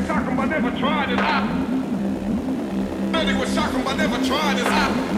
shock 'em, but never tried it out. Many would shock 'em, but never tried it out.